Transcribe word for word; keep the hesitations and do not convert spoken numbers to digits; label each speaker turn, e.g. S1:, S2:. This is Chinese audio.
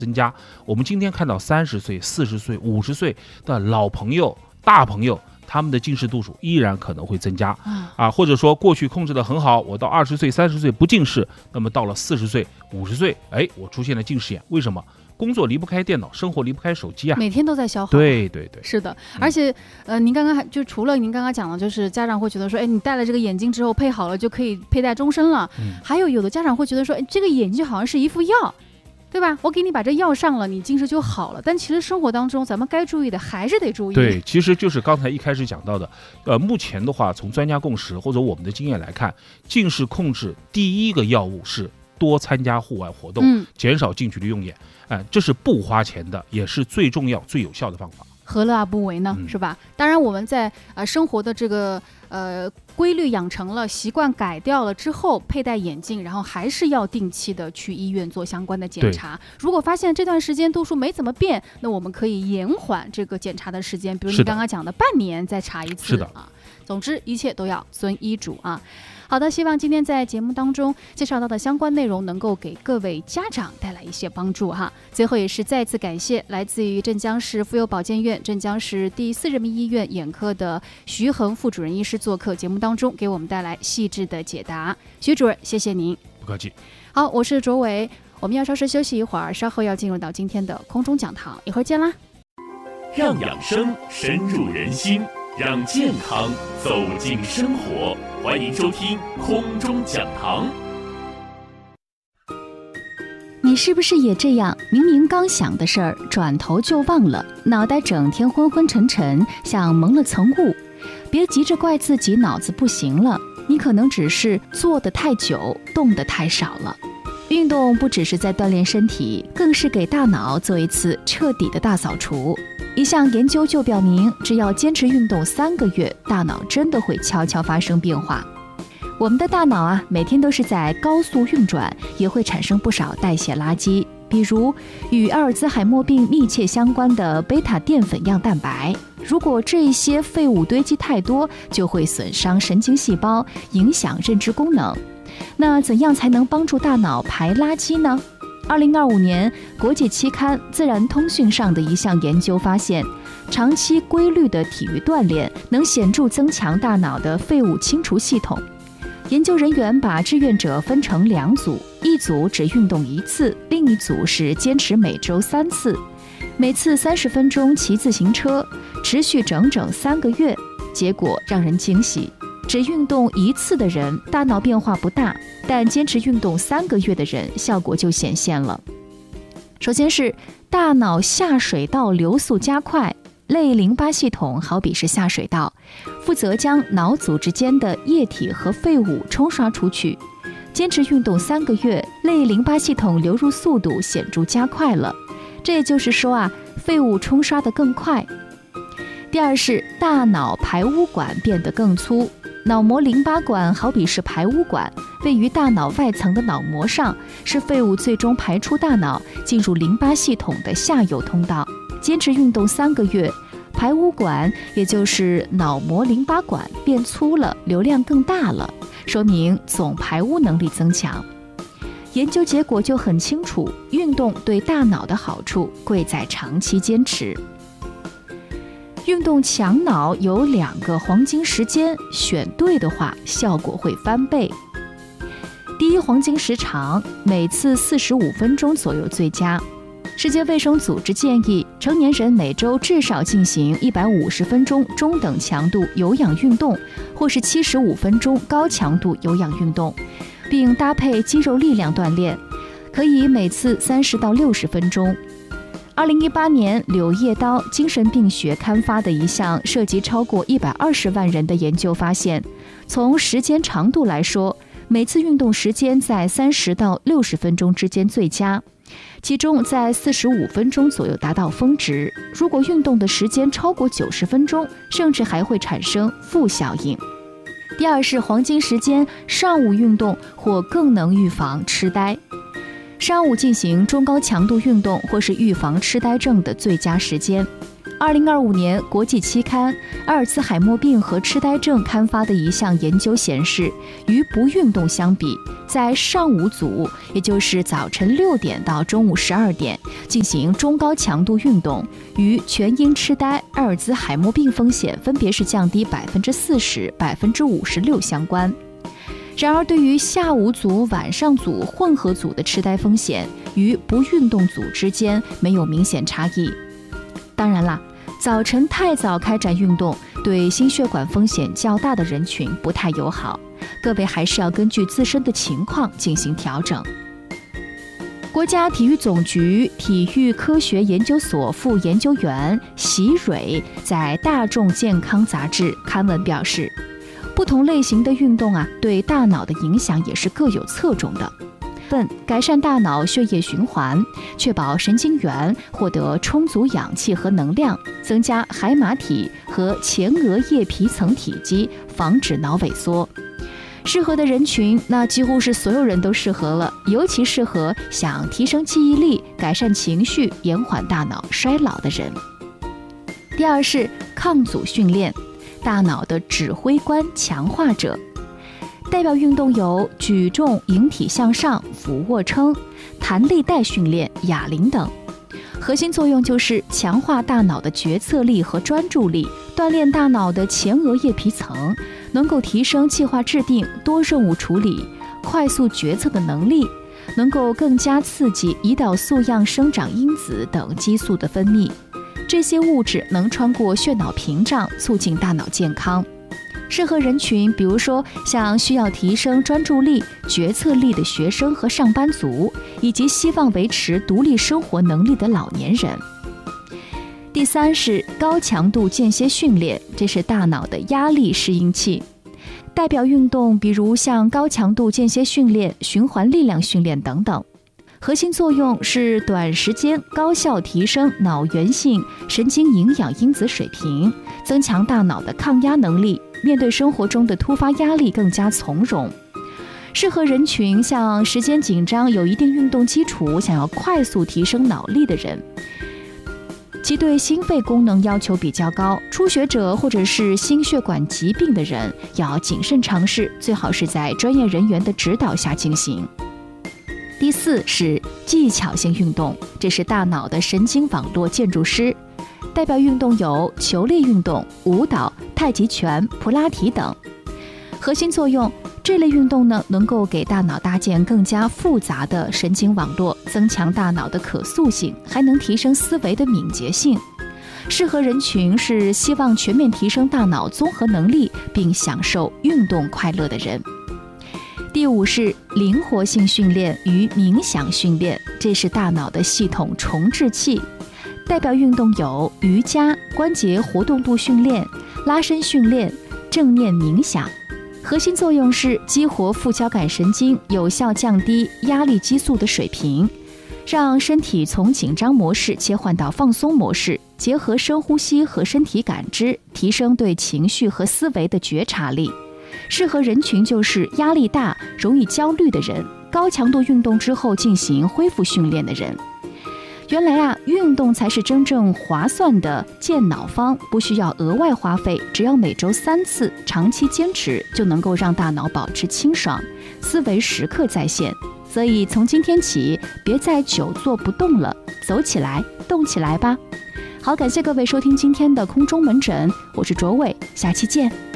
S1: 增加。我们今天看到三十岁、四十岁、五十岁的老朋友、大朋友，他们的近视度数依然可能会增加啊，或者说过去控制得很好，我到二十岁、三十岁不近视，那么到了四十岁、五十岁，哎，我出现了近视眼，为什么？工作离不开电脑，生活离不开手机啊，
S2: 每天都在消耗。
S1: 对对对，
S2: 是的，而且呃，您刚刚还就除了您刚刚讲的，就是家长会觉得说，哎，你戴了这个眼镜之后配好了就可以佩戴终身了，嗯、还有有的家长会觉得说，哎，这个眼镜就好像是一副药。对吧？我给你把这药上了，你近视就好了。但其实生活当中，咱们该注意的还是得注意。
S1: 对，其实就是刚才一开始讲到的，呃，目前的话，从专家共识或者我们的经验来看，近视控制第一个药物是多参加户外活动，嗯、减少近距离用眼，哎、呃，这是不花钱的，也是最重要、最有效的方法。
S2: 何乐而不为呢？嗯、是吧？当然，我们在呃生活的这个呃规律养成了，习惯改掉了之后，佩戴眼镜，然后还是要定期的去医院做相关的检查。如果发现这段时间度数没怎么变，那我们可以延缓这个检查的时间，比如你刚刚讲的半年再查一次。
S1: 是的
S2: 啊。总之，一切都要遵医嘱啊。好的，希望今天在节目当中介绍到的相关内容能够给各位家长带来一些帮助哈。最后也是再次感谢来自于镇江市妇幼保健院镇江市第四人民医院眼科的徐恒副主任医师做客节目当中，给我们带来细致的解答。徐主任，谢谢您。
S1: 不客气。
S2: 好，我是卓伟，我们要稍事休息一会儿，稍后要进入到今天的空中讲堂，一会儿见啦。
S3: 让养生深入人心，让健康走进生活，欢迎收听空中讲堂。
S4: 你是不是也这样？明明刚想的事儿，转头就忘了，脑袋整天昏昏沉沉，像蒙了层雾。别急着怪自己脑子不行了，你可能只是坐得太久，动得太少了。运动不只是在锻炼身体，更是给大脑做一次彻底的大扫除。一项研究就表明，只要坚持运动三个月，大脑真的会悄悄发生变化。我们的大脑啊，每天都是在高速运转，也会产生不少代谢垃圾，比如与阿尔兹海默病密切相关的贝塔淀粉样蛋白。如果这些废物堆积太多，就会损伤神经细胞，影响认知功能。那怎样才能帮助大脑排垃圾呢？二零二五年，国际期刊《自然通讯》上的一项研究发现，长期规律的体育锻炼能显著增强大脑的废物清除系统。研究人员把志愿者分成两组，一组只运动一次，另一组是坚持每周三次，每次三十分钟骑自行车，持续整整三个月。结果让人惊喜，只运动一次的人大脑变化不大，但坚持运动三个月的人效果就显现了。首先是大脑下水道流速加快，类淋巴系统好比是下水道，负责将脑组织间的液体和废物冲刷出去。坚持运动三个月，类淋巴系统流入速度显著加快了，这也就是说啊，废物冲刷得更快。第二是大脑排污管变得更粗，脑膜淋巴管好比是排污管，位于大脑外层的脑膜上，是废物最终排出大脑进入淋巴系统的下游通道。坚持运动三个月，排污管也就是脑膜淋巴管变粗了，流量更大了，说明总排污能力增强。研究结果就很清楚，运动对大脑的好处贵在长期坚持。运动强脑有两个黄金时间，选对的话效果会翻倍。第一黄金时长，每次四十五分钟左右最佳。世界卫生组织建议成年人每周至少进行一百五十分钟中等强度有氧运动，或是七十五分钟高强度有氧运动，并搭配肌肉力量锻炼，可以每次三十到六十分钟。二零一八年，《柳叶刀精神病学》刊发的一项涉及超过一百二十万人的研究发现，从时间长度来说，每次运动时间在三十到六十分钟之间最佳，其中在四十五分钟左右达到峰值。如果运动的时间超过九十分钟，甚至还会产生负效应。第二是黄金时间，上午运动或更能预防痴呆。上午进行中高强度运动或是预防痴呆症的最佳时间。 二零二五年国际期刊《阿尔茨海默病和痴呆症》刊发的一项研究显示，与不运动相比，在上午组，也就是早晨六点到中午十二点进行中高强度运动，与全因痴呆、阿尔兹海默病风险分别是降低百分之四十、百分之五十六相关。然而，对于下午组、晚上组、混合组的痴呆风险，与不运动组之间没有明显差异。当然啦，早晨太早开展运动，对心血管风险较大的人群不太友好，各位还是要根据自身的情况进行调整。国家体育总局体育科学研究所副研究员席蕊在《大众健康》杂志刊文表示，不同类型的运动啊，对大脑的影响也是各有侧重的。改善大脑血液循环，确保神经元获得充足氧气和能量，增加海马体和前额叶皮层体积，防止脑萎缩。适合的人群，那几乎是所有人都适合了，尤其适合想提升记忆力、改善情绪、延缓大脑衰老的人。第二是抗阻训练，大脑的指挥官强化者。代表运动有举重、引体向上、俯卧撑、弹力带训练、哑铃等。核心作用就是强化大脑的决策力和专注力，锻炼大脑的前额叶皮层，能够提升计划制定、多任务处理、快速决策的能力，能够更加刺激胰岛素样生长因子等激素的分泌。这些物质能穿过血脑屏障，促进大脑健康。适合人群，比如说像需要提升专注力、决策力的学生和上班族，以及希望维持独立生活能力的老年人。第三是高强度间歇训练，这是大脑的压力适应器。代表运动比如像高强度间歇训练、循环力量训练等等。核心作用是短时间高效提升脑源性神经营养因子水平，增强大脑的抗压能力，面对生活中的突发压力更加从容。适合人群像时间紧张、有一定运动基础、想要快速提升脑力的人，其对心肺功能要求比较高，初学者或者是心血管疾病的人要谨慎尝试，最好是在专业人员的指导下进行。第四是技巧性运动，这是大脑的神经网络建筑师。代表运动有球类运动、舞蹈、太极拳、普拉提等。核心作用，这类运动呢，能够给大脑搭建更加复杂的神经网络，增强大脑的可塑性，还能提升思维的敏捷性。适合人群是希望全面提升大脑综合能力，并享受运动快乐的人。第五是灵活性训练与冥想训练，这是大脑的系统重置器。代表运动有瑜伽、关节活动度训练、拉伸训练、正念冥想。核心作用是激活副交感神经，有效降低压力激素的水平，让身体从紧张模式切换到放松模式，结合深呼吸和身体感知，提升对情绪和思维的觉察力。适合人群就是压力大、容易焦虑的人，高强度运动之后进行恢复训练的人。原来啊，运动才是真正划算的健脑方，不需要额外花费，只要每周三次，长期坚持就能够让大脑保持清爽，思维时刻在线。所以从今天起，别再久坐不动了，走起来，动起来吧。好，感谢各位收听今天的空中门诊，我是卓伟，下期见。